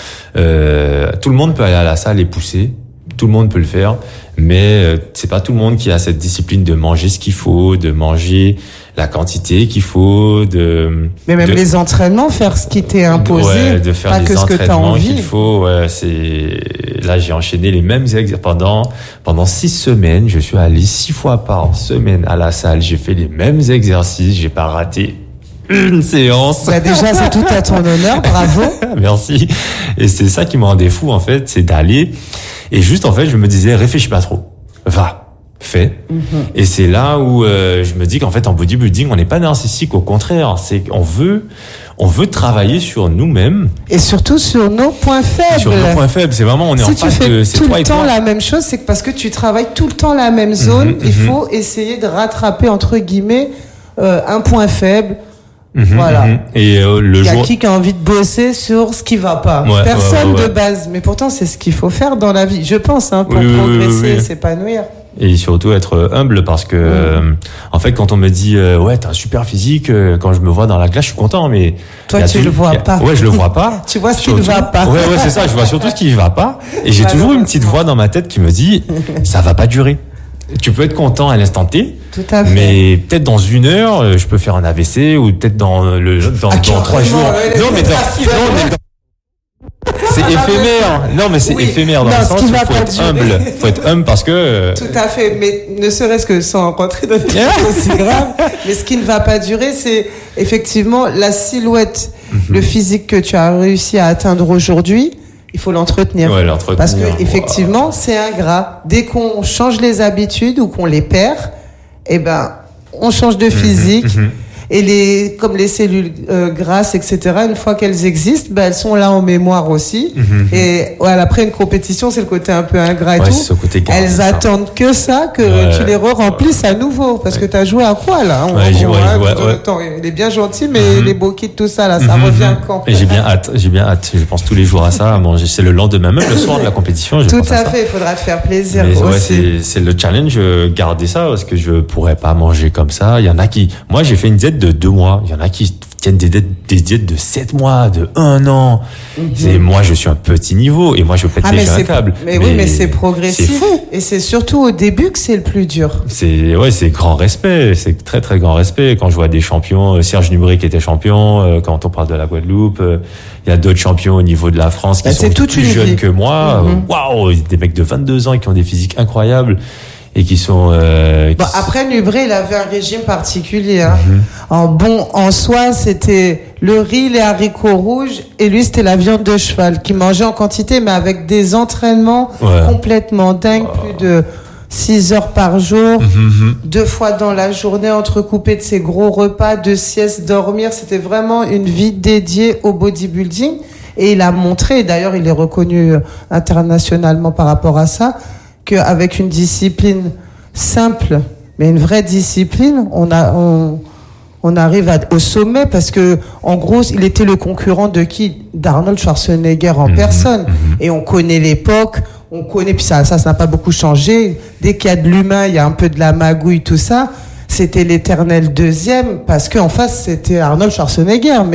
euh, tout le monde peut aller à la salle et pousser, tout le monde peut le faire, mais euh, c'est pas tout le monde qui a cette discipline de manger ce qu'il faut, de manger la quantité qu'il faut, de mais même de, les entraînements, faire ce qui t'est imposé, ouais, de faire pas les que ce que t'as entraînements envie. qu'il faut. Ouais, c'est là j'ai enchaîné les mêmes exercices pendant pendant six semaines. Je suis allé six fois par semaine à la salle. J'ai fait les mêmes exercices. J'ai pas raté une séance. Bah déjà, c'est tout à ton honneur, bravo. Merci. Et c'est ça qui me rendait fou, en fait, c'est d'aller, et juste, en fait, je me disais, réfléchis pas trop. Va. Fais. Mm-hmm. Et c'est là où, euh, je me dis qu'en fait, en bodybuilding, on n'est pas narcissique, au contraire. C'est qu'on veut, on veut travailler sur nous-mêmes. Et surtout sur nos points faibles. Sur nos points faibles. C'est vraiment, on est si en face de, c'est toi et toi. Si tu fais tout le temps la même chose, c'est que parce que tu travailles tout le temps la même zone, mm-hmm, il mm-hmm. faut essayer de rattraper, entre guillemets, euh, un point faible. Mmh, voilà. Mmh. Et euh, le il y a jour... qui qui a envie de bosser sur ce qui va pas. Ouais, Personne ouais, ouais, ouais. de base, mais pourtant c'est ce qu'il faut faire dans la vie, je pense, hein, pour oui, progresser, oui, oui. s'épanouir. Et surtout être humble parce que, mmh. euh, en fait, quand on me dit euh, ouais, t'as un super physique, euh, quand je me vois dans la glace, je suis content, mais toi tu tout... le vois pas. Ouais, je le vois pas. Tu vois ce surtout... qui ne va pas. Ouais, ouais, c'est ça. Je vois surtout ce qui ne va pas. Et j'ai toujours une petite voix dans ma tête qui me dit ça va pas durer. Tu peux être content à l'instant T, tout à fait. Mais peut-être dans une heure, je peux faire un A V C ou peut-être dans le dans, ah, dans trois jours. Non, mais dans, non, mais dans... c'est éphémère. Non, mais c'est oui. éphémère dans non, le sens où il faut être durer. humble. Faut être humble parce que. Tout à fait. Mais ne serait-ce que sans rentrer dans des choses aussi graves. Mais ce qui ne va pas durer, c'est effectivement la silhouette, mm-hmm. le physique que tu as réussi à atteindre aujourd'hui. Il faut l'entretenir. Ouais, l'entretenir. Parce que effectivement, wow. c'est ingrat. Dès qu'on change les habitudes ou qu'on les perd, eh ben, on change de physique. Mmh, mmh. Et les, comme les cellules euh, grasses, et cetera, une fois qu'elles existent, ben, elles sont là en mémoire aussi. Mmh. Et voilà, après une compétition, c'est le côté un peu ingrat et ouais, tout. C'est ce côté elles ça. attendent que ça, que ouais. tu les re-remplisses à nouveau. Parce ouais. que tu as joué à quoi, là? On ouais, gros, ouais, hein, ouais, tout ouais. le temps. Il est bien gentil, mais mmh. les beaux kits, tout ça, là, ça mmh. revient quand? Et j'ai bien hâte, j'ai bien hâte. Je pense tous les jours à ça. Bon, c'est le lendemain, même le soir de la compétition. Je tout pense à, à fait, il faudra te faire plaisir. Mais aussi. Ouais, c'est, c'est le challenge, garder ça, parce que je pourrais pas manger comme ça. Il y en a qui, moi, j'ai fait une diète de deux mois. Il y en a qui tiennent des diètes, des diètes de sept mois, de un an. Mm-hmm. C'est, moi, je suis un petit niveau et moi, je pète ah, déjà un câble. Mais, mais oui, mais c'est progressif. C'est fou. Et c'est surtout au début que c'est le plus dur. C'est, ouais, c'est grand respect. C'est très, très grand respect. Quand je vois des champions, Serge Nubré qui était champion, quand on parle de la Guadeloupe, il y a d'autres champions au niveau de la France qui bah, sont plus jeunes vie. que moi. Waouh, mm-hmm. Des mecs de vingt-deux ans et qui ont des physiques incroyables. Et qui sont. Euh, qui bon, après Nubré, il avait un régime particulier. Hein. Mm-hmm. En bon, en soi, c'était le riz, les haricots rouges, et lui, c'était la viande de cheval qu'il mangeait en quantité, mais avec des entraînements ouais. complètement dingues, oh. plus de six heures par jour, mm-hmm. deux fois dans la journée, entrecoupé de ses gros repas, de siestes, dormir. C'était vraiment une vie dédiée au bodybuilding, et il a montré. D'ailleurs, il est reconnu internationalement par rapport à ça. Qu'avec une discipline simple, mais une vraie discipline, on a, on, on arrive à, au sommet parce que, en gros, il était le concurrent de qui? D'Arnold Schwarzenegger en mmh, personne. Mmh. Et on connaît l'époque, on connaît, puis ça, ça, ça n'a pas beaucoup changé. Dès qu'il y a de l'humain, il y a un peu de la magouille, tout ça. C'était l'éternel deuxième parce qu'en face, c'était Arnold Schwarzenegger, mais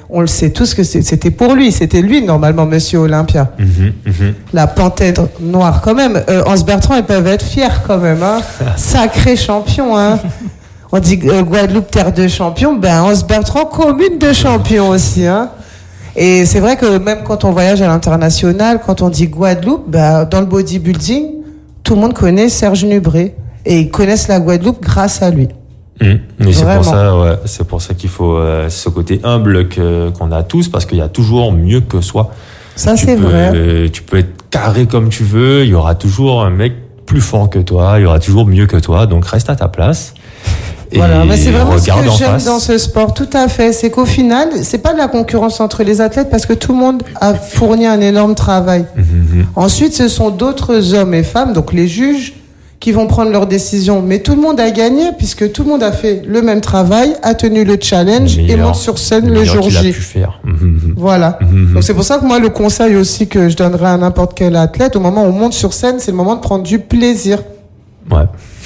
on le sait tous que c'était pour lui. C'était lui, normalement, Monsieur Olympia. Mmh, mmh. La panthère noire, quand même. Euh, Hans Bertrand, ils peuvent être fiers, quand même. Hein. Sacré champion, hein. On dit euh, Guadeloupe, terre de champions. Ben, Hans Bertrand, commune de champions aussi, hein. Et c'est vrai que même quand on voyage à l'international, quand on dit Guadeloupe, ben, dans le bodybuilding, tout le monde connaît Serge Nubré. Et ils connaissent la Guadeloupe grâce à lui. Mmh. Et c'est pour ça, ouais, c'est pour ça qu'il faut euh, ce côté humble que, qu'on a tous, parce qu'il y a toujours mieux que soi. Ça, tu c'est peux, vrai. Euh, tu peux être carré comme tu veux, il y aura toujours un mec plus fort que toi, il y aura toujours mieux que toi, donc reste à ta place. Et voilà, mais c'est vraiment ce que j'aime face. dans ce sport, tout à fait. C'est qu'au final, c'est pas de la concurrence entre les athlètes parce que tout le monde a fourni un énorme travail. Mmh. Ensuite, ce sont d'autres hommes et femmes, donc les juges, qui vont prendre leurs décisions. Mais tout le monde a gagné puisque tout le monde a fait le même travail, a tenu le challenge meilleur, et monte sur scène le, le jour qu'il J. A pu faire. Mmh. Voilà. Mmh. Donc c'est pour ça que moi, le conseil aussi que je donnerais à n'importe quel athlète, au moment où on monte sur scène, c'est le moment de prendre du plaisir. Ouais.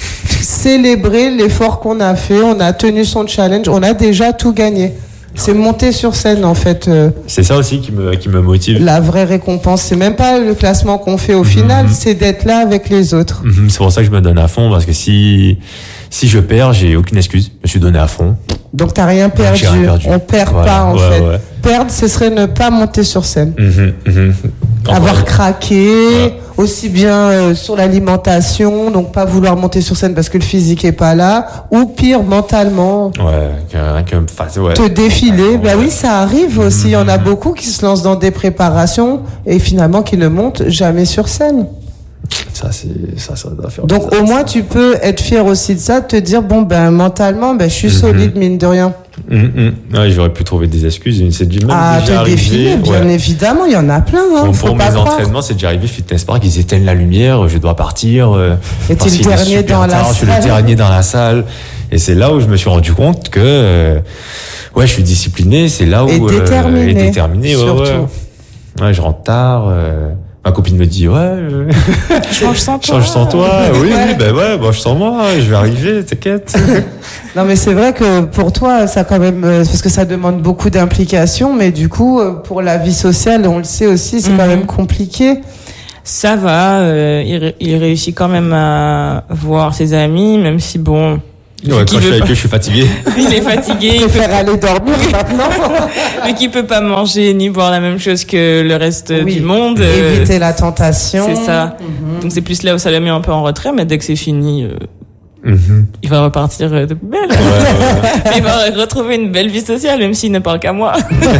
Célébrer l'effort qu'on a fait, on a tenu son challenge, on a déjà tout gagné. C'est monter sur scène, en fait. Euh, c'est ça aussi qui me, qui me motive. La vraie récompense, c'est même pas le classement qu'on fait au final, mmh. c'est d'être là avec les autres. Mmh. C'est pour ça que je me donne à fond, parce que si, si je perds, j'ai aucune excuse. Je me suis donné à fond. Donc t'as rien perdu. J'ai rien perdu. On perd voilà, pas, en ouais, fait. Ouais. Perdre, ce serait ne pas monter sur scène. Mmh, mmh. Avoir ouais. craqué, ouais. aussi bien euh, sur l'alimentation, donc pas vouloir monter sur scène parce que le physique est pas là, ou pire, mentalement. Ouais, rien que, enfin, ouais. Te défiler, ouais. bah oui, ça arrive aussi. Il y en a beaucoup qui se lancent dans des préparations et finalement qui ne montent jamais sur scène. Ça, c'est, ça, ça doit faire. Donc, au moins, tu peux être fier aussi de ça, de te dire, bon, ben, mentalement, ben, je suis mm-hmm. solide, mine de rien. Mm-hmm. Ouais, j'aurais pu trouver des excuses. C'est même ah, déjà te arrivé. Défiler, bien ouais. évidemment, il y en a plein, hein. Pour, faut pour pas mes croire. entraînements, c'est déjà arrivé, Fitness Park, ils éteignent la lumière, je dois partir. Euh, et t'es le dernier dans la tard, salle. Je suis le dernier dans la salle. Et c'est là où je me suis rendu compte que, euh, ouais, je suis discipliné, c'est là où, et déterminé. Euh, et déterminé, ouais, surtout. Ouais. Ouais, je rentre tard, euh, ma copine me dit, ouais, euh, change sans toi. Change sans toi. Oui, ouais. oui, ben ouais, bon, je sens moi, je vais arriver, t'inquiète. Non, mais c'est vrai que pour toi, ça quand même, parce que ça demande beaucoup d'implication, mais du coup, pour la vie sociale, on le sait aussi, c'est mm-hmm. quand même compliqué. Ça va, euh, il, il réussit quand même à voir ses amis, même si bon. Ouais, quand je suis avec eux, je suis fatigué. Il est fatigué. Il préfère aller dormir maintenant. Mais qui peut pas manger ni boire la même chose que le reste oui. du monde. Éviter euh, la tentation. C'est ça. Mm-hmm. Donc c'est plus là où ça l'a mis un peu en retrait, mais dès que c'est fini, euh, mm-hmm. il va repartir de belle. Ouais, ouais. Il va retrouver une belle vie sociale, même s'il ne parle qu'à moi.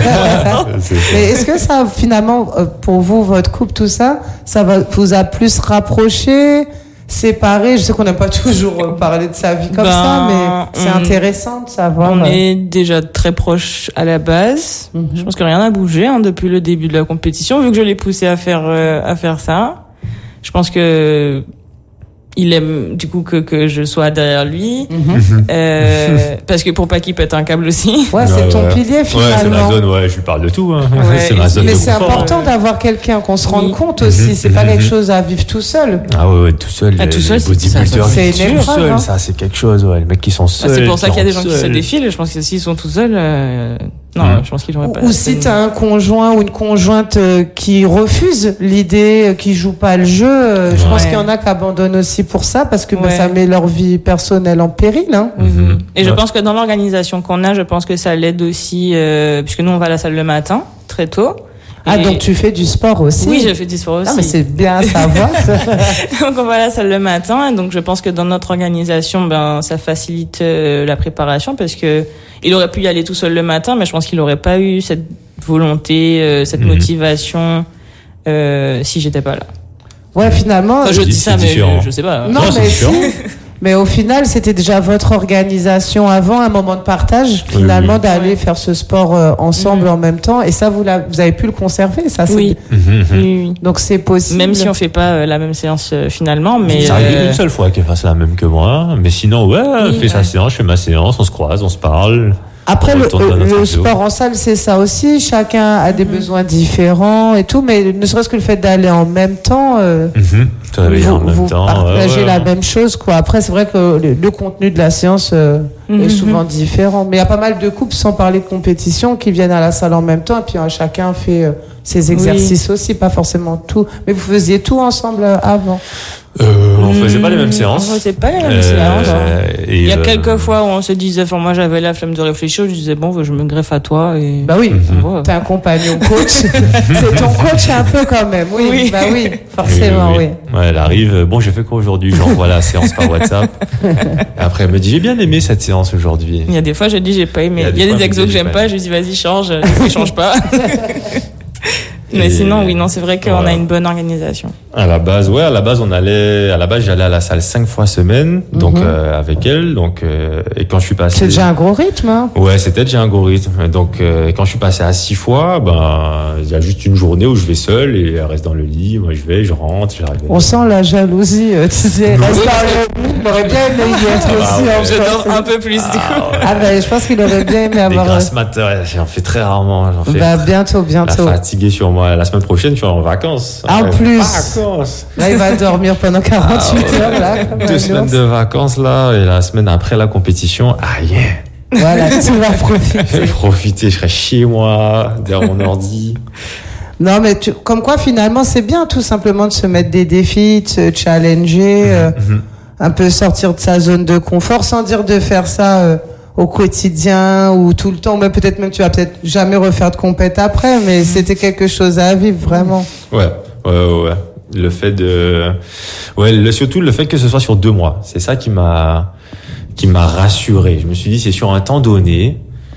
Mais est-ce que ça, finalement, pour vous, votre couple, tout ça, ça va, vous a plus rapproché? Séparés, je sais qu'on n'a pas toujours parlé de sa vie comme ben, ça, mais c'est on, intéressant de savoir. On est déjà très proches à la base. Mm-hmm. Je pense que rien n'a bougé hein, depuis le début de la compétition, vu que je l'ai poussé à faire euh, à faire ça. Je pense que il aime du coup que que je sois derrière lui, mm-hmm. euh, parce que pour pas qu'il pète un câble aussi. Ouais, c'est ouais, ton ouais. pilier finalement. Ouais, c'est ma zone. Ouais, je lui parle de tout. Hein. Ouais. c'est ma zone mais de c'est confort, important ouais. d'avoir quelqu'un qu'on se rende oui. compte aussi. Mm-hmm. C'est pas quelque chose à vivre tout seul. Ah ouais, ouais tout seul. Ah, les, tout seul, les bodybuilders, c'est ils sont tout seuls. Hein. Ça, c'est quelque chose. Ouais, les mecs qui sont seuls. Ah, c'est pour ça qu'il y a des gens seuls. qui se défilent. Je pense que s'ils sont tout seuls. Euh... Non, mmh. je pense qu'ils n'auraient pas. Ou si t'as un conjoint ou une conjointe qui refuse l'idée, qui joue pas le jeu, euh, je ouais. pense qu'il y en a qui abandonnent aussi pour ça parce que ouais. bah, ça met leur vie personnelle en péril. Hein. Mmh. Et ouais. je pense que dans l'organisation qu'on a, je pense que ça l'aide aussi, euh, puisque nous on va à la salle le matin, très tôt. Ah, et... donc tu fais du sport aussi? Oui, je fais du sport aussi. Ah, mais c'est bien à savoir. Donc on va à la salle le matin, et donc je pense que dans notre organisation, ben ça facilite euh, la préparation parce que il aurait pu y aller tout seul le matin, mais je pense qu'il aurait pas eu cette volonté, euh, cette mmh. motivation euh, si j'étais pas là. Ouais, finalement. Enfin, je dis ça, mais différent. je sais pas. Non, non mais si. Mais au final, c'était déjà votre organisation avant, un moment de partage, finalement, oui, oui. d'aller oui. faire ce sport euh, ensemble mmh. en même temps. Et ça, vous, la, vous avez pu le conserver, ça c'est... Oui. Mmh. oui, oui. Donc c'est possible. Même si on fait pas euh, la même séance euh, finalement, mais... C'est arrivé euh... une seule fois qu'elle fasse la même que moi. Mais sinon, ouais, elle oui, fait ouais. sa séance, je fais ma séance, on se croise, on se parle. Après, on le, retourne dans notre le réseau. sport en salle, c'est ça aussi. Chacun a des besoins différents et tout, mais ne serait-ce que le fait d'aller en même temps, euh, Mhm. Te réveiller vous, en même vous temps. partagez ouais, ouais. la même chose, quoi. Après, c'est vrai que le, le contenu de la séance euh, Mhm. est souvent différent. Mais il y a pas mal de couples, sans parler de compétition, qui viennent à la salle en même temps et puis euh, chacun fait euh, ses exercices aussi, pas forcément tout. Mais vous faisiez tout ensemble euh, avant. Euh, on faisait pas les mêmes séances. On faisait pas les mêmes Euh, séances. et, Il y a euh, quelques fois où on se disait, enfin, moi j'avais la flemme de réfléchir, je disais bon, je me greffe à toi et. Bah oui. Voilà. T'es un compagnon coach. C'est ton coach un peu quand même. Oui, Oui. bah oui, forcément, oui. Ouais, elle arrive. Bon, j'ai fait quoi aujourd'hui? J'envoie la séance par WhatsApp. Et après, elle me dit, j'ai bien aimé cette séance aujourd'hui. Il y a des fois, je dis j'ai pas aimé. Il y a fois, des elle me exos dit, que j'ai j'aime pas pas, aimé. je dis vas-y change, ne change pas. Mais Et- sinon, oui, non, c'est vrai qu'on Voilà. a une bonne organisation. À la base, ouais, à la base, on allait, à la base, j'allais à la salle cinq fois semaine, donc Mhm. euh, avec elle, donc euh, et quand je suis passé, C'est déjà un gros rythme, hein. ouais, c'était déjà un gros rythme. Donc euh, quand je suis passé à six fois, ben il y a juste une journée où je vais seul et elle reste dans le lit, moi je vais, je rentre, j'arrive. On sent la jalousie, euh, tu sais. Reste dans le lit. Il aurait bien aimé y être Ah, aussi, ouais. en Je fait. dors un peu plus du coup. Ah, ouais. Ah ben, je pense qu'il aurait bien aimé Des avoir... grasses matins, j'en fais très rarement, j'en fais. Bah, bientôt, La bientôt. fatigué sur moi. La semaine prochaine, je suis en vacances. En Ouais, plus. Vacances. Là, il va dormir pendant quarante-huit Ah, ouais. heures, là. comme un Deux semaines ours. de vacances, là, et la semaine après la compétition, ah yeah. Voilà, tu vas Je profiter. vais profiter, je serai chez moi, derrière mon ordi. Non, mais tu- comme quoi, finalement, c'est bien tout simplement de se mettre des défis, de se challenger, euh, un peu sortir de sa zone de confort, sans dire de faire ça euh, au quotidien ou tout le temps. Mais peut-être même, tu vas peut-être jamais refaire de compète après, mais c'était quelque chose à vivre, vraiment. Ouais, ouais, ouais, ouais. Le fait de, ouais, le, surtout le fait que ce soit sur deux mois, c'est ça qui m'a, qui m'a rassuré. Je me suis dit, c'est sur un temps donné.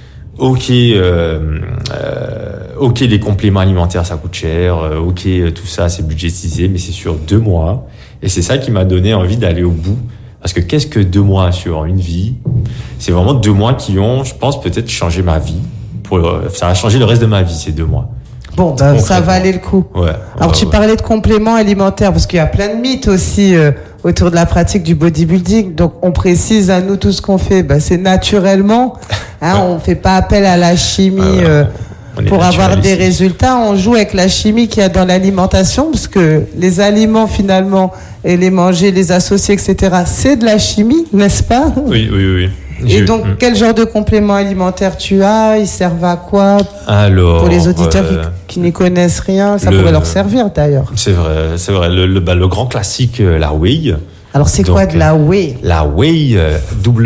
Ok, euh, euh, ok, les compléments alimentaires ça coûte cher. euh, Ok, tout ça c'est budgétisé, mais c'est sur deux mois. Et c'est ça qui m'a donné envie d'aller au bout. Parce que qu'est-ce que deux mois sur une vie? C'est vraiment deux mois qui ont, je pense, peut-être changé ma vie. Pour, ça a changé le reste de ma vie ces deux mois. Bon, ben, ça Concrètement. valait le coup. Ouais. Alors, ouais, tu ouais. parlais de compléments alimentaires, parce qu'il y a plein de mythes aussi euh, autour de la pratique du bodybuilding. Donc, on précise à nous tout ce qu'on fait, ben, c'est naturellement. Hein, Ouais. On fait pas appel à la chimie Ouais, ouais. euh, On est pour avoir des naturaliste. résultats. On joue avec la chimie qu'il y a dans l'alimentation, parce que les aliments, finalement, et les manger, les associer, et cetera, c'est de la chimie, n'est-ce pas? Oui, oui, oui. Et J'ai- donc, Hmm. quel genre de compléments alimentaires tu as? Ils servent à quoi? Alors, Pour les auditeurs euh, qui, qui n'y connaissent rien, ça le- pourrait leur servir d'ailleurs. c'est vrai, c'est vrai. Le, le, bah, le grand classique, euh, la whey. Alors, c'est Donc, quoi de la whey? La whey, euh,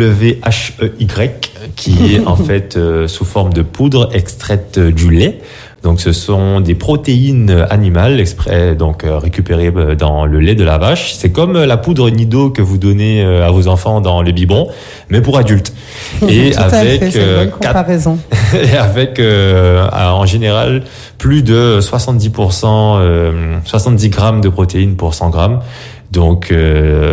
W H E Y, qui est en fait euh, sous forme de poudre extraite euh, du lait. Donc, ce sont des protéines animales exprès, donc euh, récupérées euh, dans le lait de la vache. C'est comme euh, la poudre Nido que vous donnez euh, à vos enfants dans le biberon, mais pour adultes. Et Tout à fait, avec c'est une euh, bonne quatre- comparaison. et avec euh, en général plus de soixante-dix pour cent, euh, soixante-dix grammes de protéines pour cent grammes. Donc euh,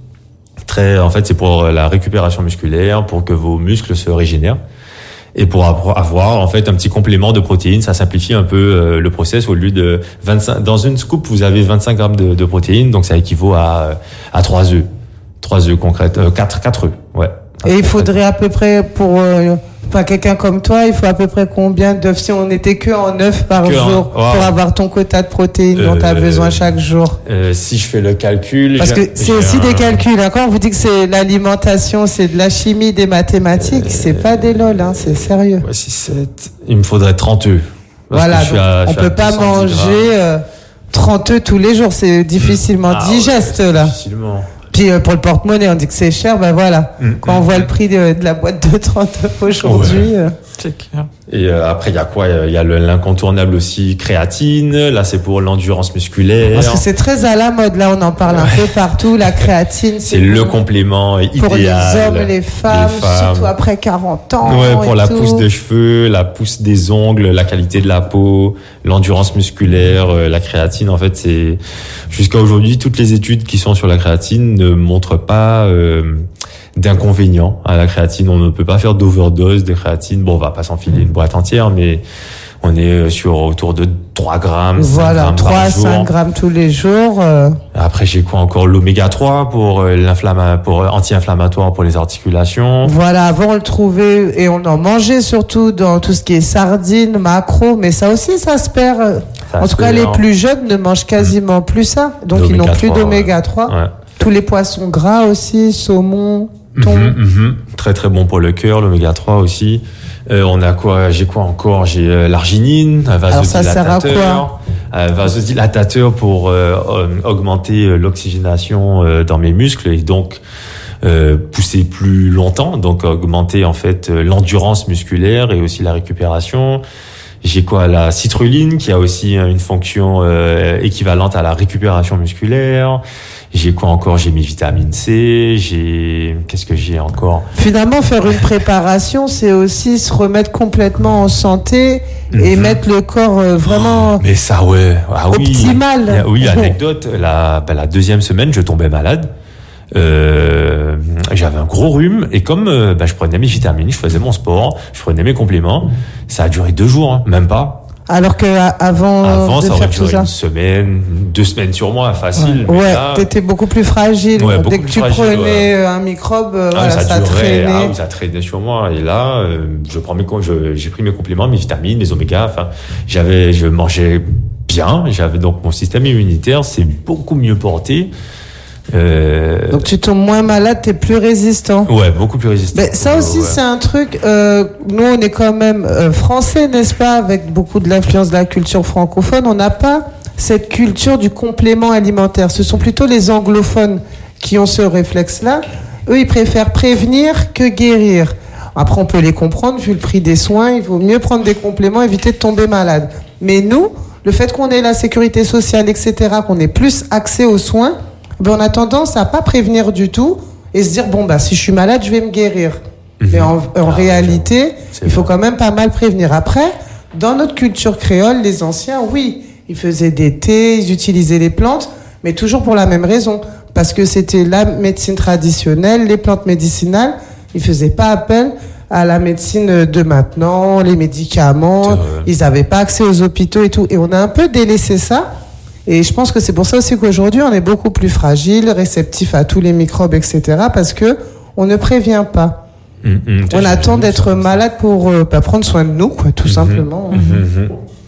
très, en fait, c'est pour la récupération musculaire, pour que vos muscles se régénèrent. Et pour avoir en fait un petit complément de protéines, ça simplifie un peu euh, le process. Au lieu de vingt-cinq, dans une scoop, vous avez vingt-cinq grammes de, de protéines, donc ça équivaut à à trois œufs, trois œufs concrètes, euh, quatre quatre œufs, ouais. Et il faudrait à peu près pour euh, enfin, quelqu'un comme toi, il faut à peu près combien d'œufs si on n'était que en œufs par Que en- jour wow. pour avoir ton quota de protéines dont tu as Euh, besoin chaque jour? Euh, si je fais le calcul, Parce que j'ai- c'est j'ai aussi un- des calculs. Hein. Quand on vous dit que c'est l'alimentation, c'est de la chimie, des mathématiques, c'est pas des lol, hein, c'est sérieux. Ouais, six, sept. Il me faudrait trente œufs. Parce Voilà, que je suis donc à- je on suis à peut pas deux cent dix manger grammes. euh, trente œufs tous les jours, c'est difficilement Ah digeste ouais, là. difficilement. Puis euh, pour le porte-monnaie, on dit que c'est cher, ben voilà. Mm, Quand on voit le prix de, de la boîte de trente œufs aujourd'hui, euh, C'est clair. Et euh, après, il y a quoi? Il y a le- l'incontournable aussi, créatine. Là, c'est pour l'endurance musculaire. parce que c'est très à la mode, là on en parle un peu partout, la créatine, C'est le complément idéal. pour les hommes, les femmes, les femmes. surtout après quarante ans. Ouais, pour et la tout. pousse de cheveux, la pousse des ongles, la qualité de la peau, l'endurance musculaire, euh, la créatine. En fait, c'est jusqu'à aujourd'hui, toutes les études qui sont sur la créatine ne montrent pas euh, d'inconvénients à la créatine. On ne peut pas faire d'overdose de créatine. Bon, on va pas s'enfiler une boîte entière, mais on est sur autour de trois grammes, cinq voilà, grammes trois par à jour. cinq grammes tous les jours. Euh... Après, j'ai quoi encore? L'oméga trois pour l'inflamma, pour anti-inflammatoire pour les articulations. Voilà, avant on le trouvait et on en mangeait surtout dans tout ce qui est sardines, maquereaux, mais ça aussi ça se perd. Ça en se tout cas, perd. les plus jeunes ne mangent quasiment plus ça, donc ils n'ont L'oméga plus trois, d'oméga trois. Ouais. Tous les poissons gras aussi, saumon, thon. Mhm, mhm. Très très bon pour le cœur, l'oméga trois aussi. Euh, on a quoi? J'ai quoi encore? J'ai euh, l'arginine, un Alors ça sert à vasodilatateur, un vasodilatateur pour euh, euh, augmenter euh, l'oxygénation euh, dans mes muscles et donc euh, pousser plus longtemps, donc augmenter en fait euh, l'endurance musculaire et aussi la récupération. J'ai quoi? La citrulline qui a aussi une fonction euh, équivalente à la récupération musculaire. J'ai quoi encore? J'ai mes vitamines C, j'ai... Qu'est-ce que j'ai encore? Finalement, faire une préparation, c'est aussi se remettre complètement en santé et Mhm. mettre le corps euh, vraiment Mais ça, ouais. Ah oui. optimal. Oui, anecdote. La, ben, la deuxième semaine, je tombais malade. Euh, j'avais un gros rhume et comme euh, ben, je prenais mes vitamines, je faisais mon sport, je prenais mes compléments, ça a duré deux jours, hein, même pas. Alors que à- avant, Avant, de ça aurait faire tout duré ça. une semaine, deux semaines sur moi, facile. Ouais, mais ouais, là, t'étais beaucoup plus fragile. Ouais, Dès beaucoup que plus tu fragile, prenais ouais. euh, un microbe, euh, ah, voilà, ça, ça, durait, traînait. ah, oui, ça traînait sur moi. Et là, euh, je prends mes, co- je, j'ai pris mes compléments, mes vitamines, mes oméga. Enfin, j'avais, je mangeais bien. J'avais donc mon système immunitaire s'est beaucoup mieux porté. Euh, Donc tu tombes moins malade, t'es plus résistant. ouais, beaucoup plus résistant. Mais ça aussi, Ouais. c'est un truc. Euh, nous, on est quand même euh, français, n'est-ce pas, avec beaucoup de l'influence de la culture francophone. On n'a pas cette culture du complément alimentaire. Ce sont plutôt les anglophones qui ont ce réflexe-là. Eux, ils préfèrent prévenir que guérir. Après, on peut les comprendre, vu le prix des soins, il vaut mieux prendre des compléments, éviter de tomber malade. Mais nous, le fait qu'on ait la sécurité sociale, et cetera, qu'on ait plus accès aux soins, ben on a tendance à pas prévenir du tout et se dire, bon, bah, si je suis malade, je vais me guérir. Mhm. Mais en, en Ah, réalité, c'est il faut vrai. quand même pas mal prévenir. Après, dans notre culture créole, les anciens, oui, ils faisaient des thés, ils utilisaient les plantes, mais toujours pour la même raison. Parce que c'était la médecine traditionnelle, les plantes médicinales. Ils faisaient pas appel à la médecine de maintenant, les médicaments. C'est vrai. Ils n'avaient pas accès aux hôpitaux et tout. Et on a un peu délaissé ça. Et je pense que c'est pour ça aussi qu'aujourd'hui, on est beaucoup plus fragile, réceptif à tous les microbes, et cetera. Parce que on ne prévient pas. Hum, hum, On j'ai attend vu d'être ça. malade pour euh, bah, prendre soin de nous, quoi, tout Mhm. simplement. Mhm, mhm.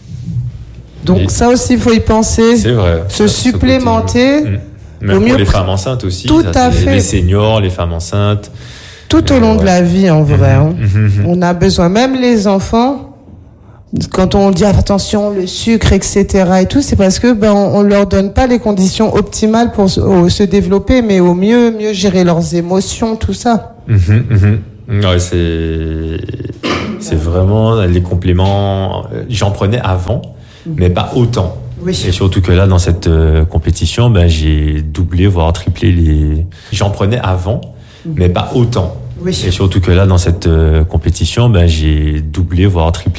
Donc Et- ça aussi, il faut y penser. C'est vrai. Se Ça, ce supplémenter. côté, hum. Même Au pour mieux les pr- femmes enceintes aussi. Tout ça, à c'est fait. Les seniors, les femmes enceintes. Tout au Euh, long de ouais. la vie, en vrai. hein. Mhm, mhm. On a besoin, même les enfants, quand on dit attention, le sucre, et cetera et tout, c'est parce que ben on, on leur donne pas les conditions optimales pour se, au- se développer, mais au mieux, mieux gérer leurs émotions, tout ça. Mhm, mhm. Ouais, c'est c'est vraiment les compléments. euh, J'en prenais avant, mais pas autant. Et Oui. surtout que là, dans cette euh, compétition, ben j'ai doublé voire triplé les. J'en prenais avant, mais pas autant. Oui. Et surtout que là, dans cette euh, compétition, ben j'ai doublé voire triplé.